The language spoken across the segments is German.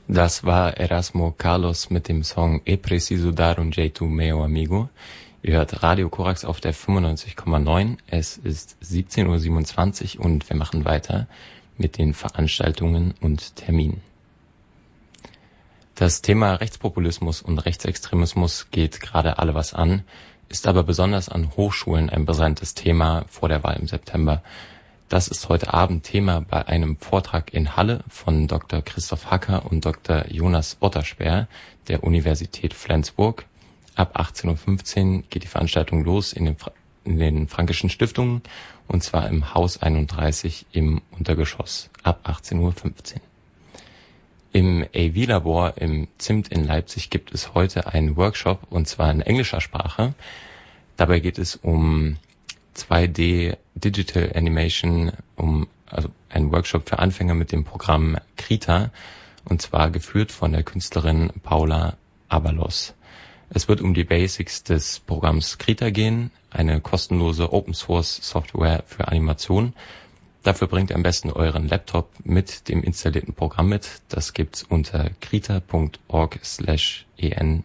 Das war Erasmo Carlos mit dem Song E Preciso Dar un Jeito Meu Amigo. Ihr hört Radio Korax auf der 95,9. Es ist 17:27 Uhr und wir machen weiter mit den Veranstaltungen und Terminen. Das Thema Rechtspopulismus und Rechtsextremismus geht gerade alle was an, ist aber besonders an Hochschulen ein brisantes Thema vor der Wahl im September. Das ist heute Abend Thema bei einem Vortrag in Halle von Dr. Christoph Hacker und Dr. Jonas Ottersperr der Universität Flensburg. Ab 18:15 Uhr geht die Veranstaltung los in den Frankischen Stiftungen, und zwar im Haus 31 im Untergeschoss ab 18:15 Uhr. Im AV-Labor im ZIMT in Leipzig gibt es heute einen Workshop, und zwar in englischer Sprache. Dabei geht es um 2D Digital Animation, also ein Workshop für Anfänger mit dem Programm Krita, und zwar geführt von der Künstlerin Paula Abalos. Es wird um die Basics des Programms Krita gehen, eine kostenlose Open-Source-Software für Animation. Dafür bringt ihr am besten euren Laptop mit dem installierten Programm mit. Das gibt's unter krita.org/en/.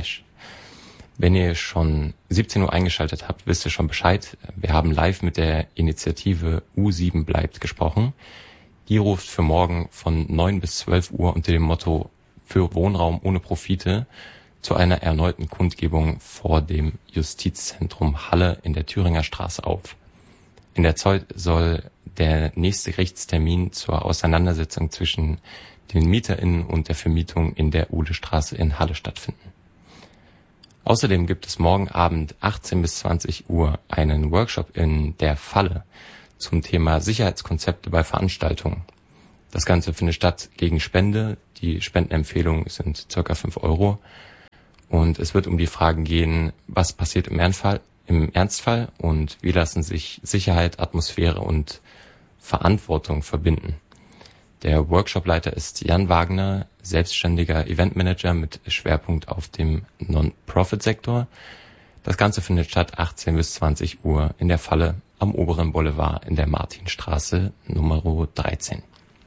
Wenn ihr schon 17 Uhr eingeschaltet habt, wisst ihr schon Bescheid. Wir haben live mit der Initiative U7 bleibt gesprochen. Die ruft für morgen von 9 bis 12 Uhr unter dem Motto für Wohnraum ohne Profite zu einer erneuten Kundgebung vor dem Justizzentrum Halle in der Thüringer Straße auf. In der Zeit soll der nächste Gerichtstermin zur Auseinandersetzung zwischen den MieterInnen und der Vermietung in der Uhlestraße in Halle stattfinden. Außerdem gibt es morgen Abend 18 bis 20 Uhr einen Workshop in der Falle zum Thema Sicherheitskonzepte bei Veranstaltungen. Das Ganze findet statt gegen Spende. Die Spendenempfehlungen sind ca. 5 Euro. Und es wird um die Fragen gehen, was passiert im Ernstfall und wie lassen sich Sicherheit, Atmosphäre und Verantwortung verbinden. Der Workshopleiter ist Jan Wagner, selbstständiger Eventmanager mit Schwerpunkt auf dem Non-Profit-Sektor. Das Ganze findet statt 18 bis 20 Uhr in der Falle am oberen Boulevard in der Martinstraße Nummer 13.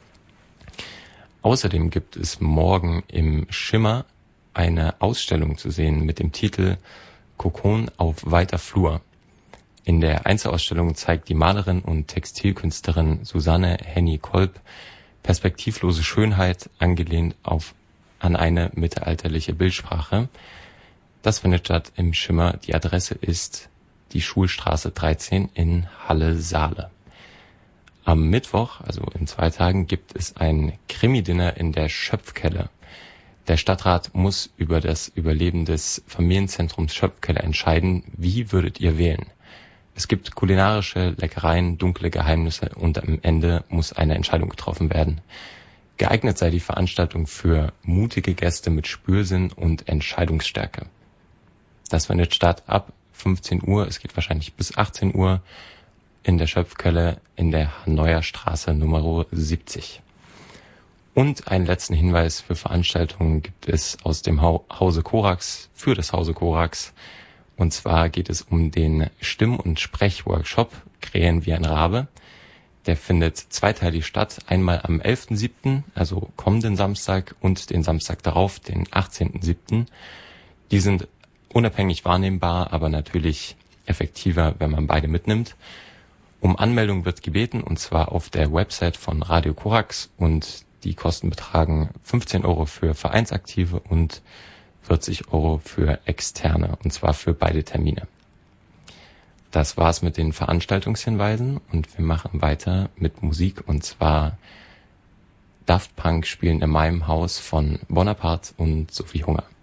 Außerdem gibt es morgen im Schimmer eine Ausstellung zu sehen mit dem Titel Kokon auf weiter Flur. In der Einzelausstellung zeigt die Malerin und Textilkünstlerin Susanne Henny-Kolb perspektivlose Schönheit, angelehnt an eine mittelalterliche Bildsprache. Das findet statt im Schimmer. Die Adresse ist die Schulstraße 13 in Halle-Saale. Am Mittwoch, also in 2 Tagen, gibt es ein Krimi-Dinner in der Schöpfkelle. Der Stadtrat muss über das Überleben des Familienzentrums Schöpfkelle entscheiden. Wie würdet ihr wählen? Es gibt kulinarische Leckereien, dunkle Geheimnisse und am Ende muss eine Entscheidung getroffen werden. Geeignet sei die Veranstaltung für mutige Gäste mit Spürsinn und Entscheidungsstärke. Das findet statt ab 15 Uhr, es geht wahrscheinlich bis 18 Uhr in der Schöpfkelle in der Hannoier Straße Nummer 70. Und einen letzten Hinweis für Veranstaltungen gibt es aus dem Hause Korax, für das Hause Korax. Und zwar geht es um den Stimm- und Sprechworkshop Krähen wie ein Rabe. Der findet zweiteilig statt. Einmal am 11.07., also kommenden Samstag, und den Samstag darauf, den 18.07. Die sind unabhängig wahrnehmbar, aber natürlich effektiver, wenn man beide mitnimmt. Um Anmeldung wird gebeten, und zwar auf der Website von Radio Korax, und die Kosten betragen 15 Euro für Vereinsaktive und 40 Euro für Externe, und zwar für beide Termine. Das war's mit den Veranstaltungshinweisen, und wir machen weiter mit Musik, und zwar Daft Punk spielen in meinem Haus von Bonaparte und Sophie Hunger.